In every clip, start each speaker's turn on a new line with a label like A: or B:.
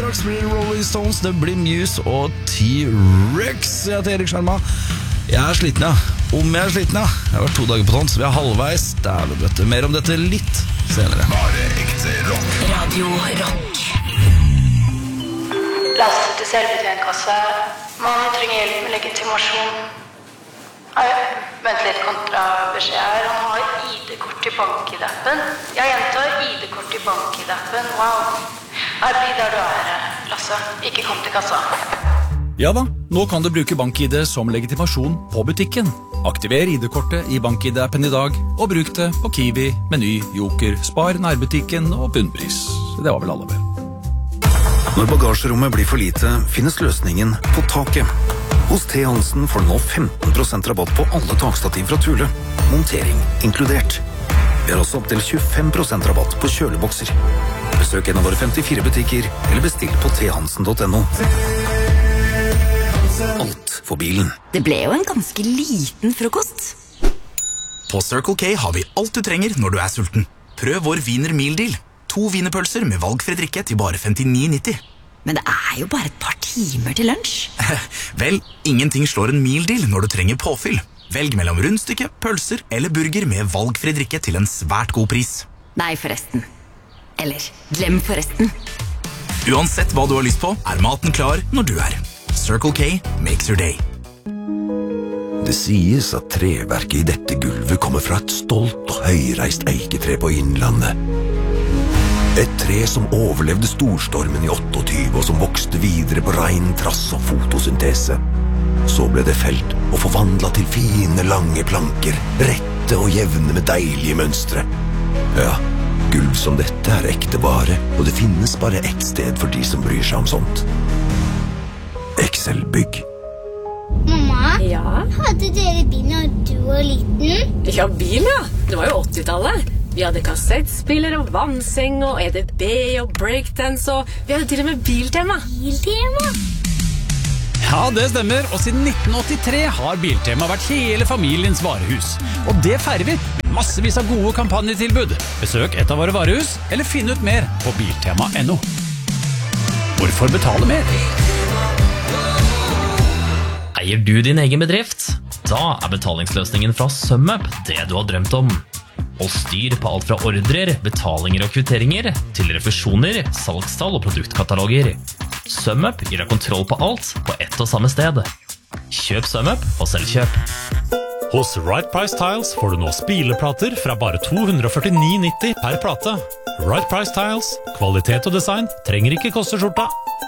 A: Straks blir det Rolling Stones, det blir Muse og T-Rex. Jeg heter Erik Sjarma. Jeg er sliten, ja. Om jeg er sliten, ja. Jeg har vært 2 dager på tons, vi er halvveis. Dæven, vet du. Mer om dette litt senere.
B: Bare ekte rock.
C: Radio Rock.
D: Lastet til selvbetjentkasse. Man trenger hjelp med legitimasjon. Vent litt, kontrabeskjed her. Han har ID-kort i bank-ID-appen. Jeg gjentar ID-kort i bank-ID-appen. Wow. Bli der du er, Lasse. Ikke kom til kassa.
E: Ja da, nå kan du bruke BankID som legitimasjon på butikken. Aktiver ID-kortet i BankID-appen i dag, og bruk det på Kiwi, Meny, Joker, Spar, nærbutikken og bunnpris. Det var vel alle vel.
F: Når bagasjerommet blir for lite, finnes løsningen på taket. Hos T. Hansen får du nå 15% rabatt på alle takstativ fra Thule. Montering inkludert. Vi har også opp til 25% rabatt på kjølebokser. Besøk en av våre 54 butikker, eller bestill på thansen.no. Alt for bilen.
C: Det ble jo en ganske liten frokost.
G: På Circle K har vi alt du trenger når du er sulten. Prøv vår Wiener Meal Deal. 2 wienerpølser med valgfri drikke til bare 59,90.
C: Men det er jo bare et par timer til lunsj.
G: Vel, ingenting slår en meal deal når du trenger påfyll. Velg mellom rundstykke, pølser eller burger med valgfri drikke til en svært god pris.
C: Nei, forresten. Eller, glem forresten.
G: Uansett hva du har lyst på, er maten klar når du er. Circle K makes your day.
B: Det sies at treverket i dette gulvet kommer fra et stolt og høyreist eiketre på Innlandet. Et tre som overlevde storstormen i 28, og som vokste videre på rein trass og fotosyntese. Så ble det felt og forvandlet til fine, lange planker, rette og jevne med deilige mønstre. Ja, gulv som dette er ekte vare, og det finnes bare ett sted for de som bryr seg om sånt. Excel-bygg.
H: Mamma,
I: Ja?
H: hadde dere bil når du var liten?
I: Ja, bil, ja. Det var jo 80-tallet. Vi hadde kassettspiller og vannseng og EDB og breakdance, og vi hadde til og med biltema.
H: Biltema?
E: Ja, det stemmer, og siden 1983 har Biltema vært hele familiens varehus. Og det feirer vi med massevis av gode kampanjetilbud. Besøk et av våre varehus, eller finn ut mer på biltema.no. Hvorfor betale mer?
J: Eier du din egen bedrift? Da er betalingsløsningen fra SumUp det du har drømt om. Og styr på alt fra ordrer, betalinger og kvitteringer, til refusjoner, salgstall og produktkataloger. SumUp gir deg kontroll på alt på ett og samme sted. Kjøp SumUp og selvkjøp.
K: Hos Right Price Tiles får du nå spileplater fra bare 249,90 per plate. Right Price Tiles, kvalitet og design trenger ikke koste skjorta.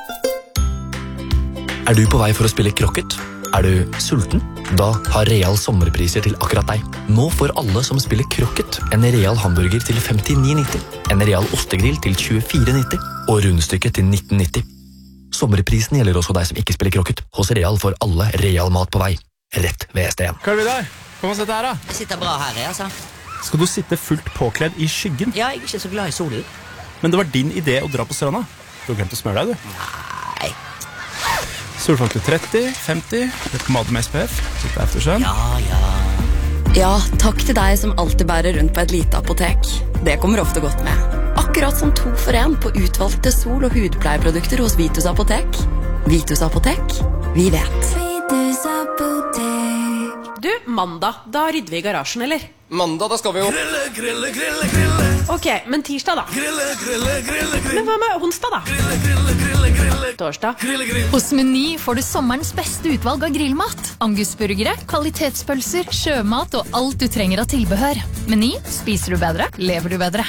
L: Er du på vei for å spille krokket? Er du sulten? Da har Real sommerpriser til akkurat deg. Nå får alle som spiller krokket en Real hamburger til 59,90, en Real ostegrill til 24,90 og rundstykke til 19,90. Sommerprisen gjelder også deg som ikke spiller krokket. Hos Real får alle Real mat på vei. Rett ved STN.
E: Hva er det der? Kom og sett her da.
M: Jeg sitter bra her, altså.
E: Skal du sitte fullt påkledd i skyggen?
M: Ja, jeg er ikke så glad i solen.
E: Men det var din idé å dra på stranda. Du har glemt å smøre deg, du.
M: Nei.
E: Solfaktor 30, 50, litt pomade med SPF, litt eftersøn.
C: Ja, takk til deg som alltid bærer rundt på et lite apotek. Det kommer ofte godt med. Akkurat som 2 for 1 på utvalgte sol- og hudpleieprodukter hos Vitus Apotek. Vitus Apotek, vi vet. Vitus Apotek.
I: Du, mandag, da rydder vi i garasjen, eller?
N: Mandag, da skal vi jo
I: Grille. Ok, men tirsdag da? Grille. Men hva med onsdag da? Torsdag?
O: Hos Meny får du sommerens beste utvalg av grillmat. Angusburgere, kvalitetspølser, sjømat og alt du trenger av tilbehør. Meny, spiser du bedre, lever du bedre.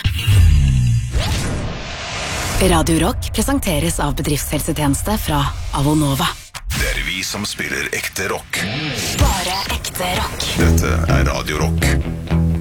C: Radio Rock presenteres av bedriftshelsetjeneste fra Avonova.
B: Det er vi som spiller ekte rock.
C: Bare ekte rock.
B: Dette er Radio Rock.